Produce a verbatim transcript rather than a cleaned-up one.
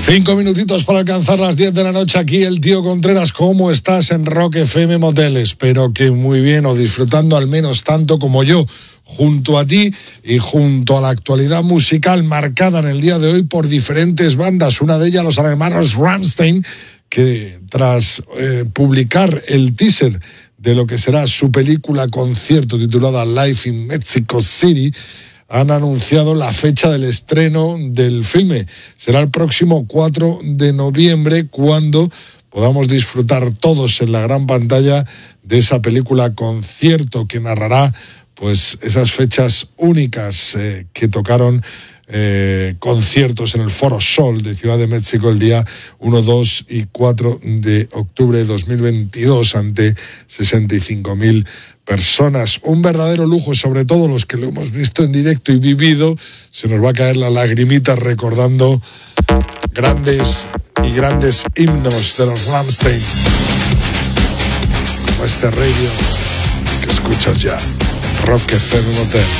Cinco minutitos para alcanzar las diez de la noche. Aquí el tío Contreras. ¿Cómo estás en Rock F M Motel? Espero que muy bien, o disfrutando al menos tanto como yo, junto a ti y junto a la actualidad musical marcada en el día de hoy por diferentes bandas. Una de ellas, los hermanos Rammstein, que tras eh, publicar el teaser de lo que será su película concierto titulada Live in Mexico City, han anunciado la fecha del estreno del filme. Será el próximo cuatro de noviembre, cuando podamos disfrutar todos en la gran pantalla de esa película concierto que narrará pues esas fechas únicas eh, que tocaron eh, conciertos en el Foro Sol de Ciudad de México el día uno, dos y cuatro de octubre de dos mil veintidós ante sesenta y cinco mil personas. Un verdadero lujo, sobre todo los que lo hemos visto en directo y vivido. Se nos va a caer la lagrimita recordando grandes y grandes himnos de los Rammstein, como este radio que escuchas ya. Rock F M Motel.